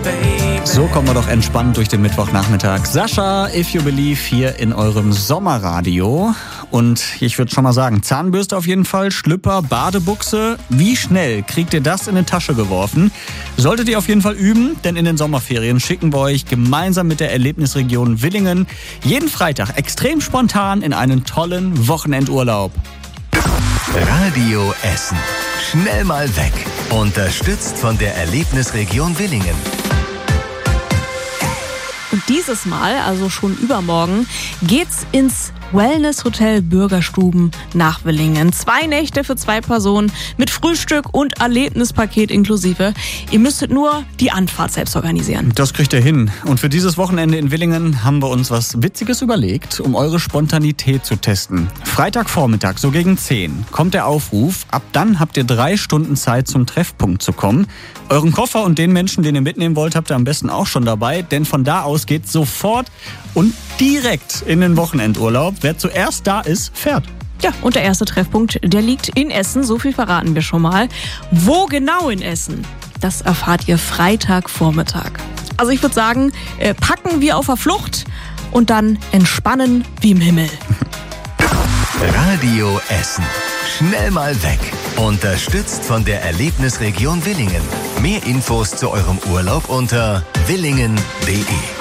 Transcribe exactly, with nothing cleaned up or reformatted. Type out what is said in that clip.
So kommen wir doch entspannt durch den Mittwochnachmittag. Sascha, If You Believe, hier in eurem Sommerradio. Und ich würde schon mal sagen, Zahnbürste auf jeden Fall, Schlüpper, Badebuchse. Wie schnell kriegt ihr das in eine Tasche geworfen? Solltet ihr auf jeden Fall üben, denn in den Sommerferien schicken wir euch gemeinsam mit der Erlebnisregion Villingen jeden Freitag extrem spontan in einen tollen Wochenendurlaub. Radio Essen. Schnell mal weg. Unterstützt von der Erlebnisregion Villingen. Und dieses Mal, also schon übermorgen, geht's ins Wellness-Hotel Bürgerstuben nach Villingen. Zwei Nächte für zwei Personen mit Frühstück und Erlebnispaket inklusive. Ihr müsstet nur die Anfahrt selbst organisieren. Das kriegt ihr hin. Und für dieses Wochenende in Villingen haben wir uns was Witziges überlegt, um eure Spontanität zu testen. Freitagvormittag, so gegen zehn, kommt der Aufruf. Ab dann habt ihr drei Stunden Zeit, zum Treffpunkt zu kommen. Euren Koffer und den Menschen, den ihr mitnehmen wollt, habt ihr am besten auch schon dabei. Denn von da aus geht's sofort und direkt in den Wochenendurlaub. Wer zuerst da ist, fährt. Ja, und der erste Treffpunkt, der liegt in Essen. So viel verraten wir schon mal. Wo genau in Essen? Das erfahrt ihr Freitagvormittag. Also ich würde sagen, äh, packen wir auf der Flucht und dann entspannen wie im Himmel. Radio Essen. Schnell mal weg. Unterstützt von der Erlebnisregion Villingen. Mehr Infos zu eurem Urlaub unter villingen punkt de.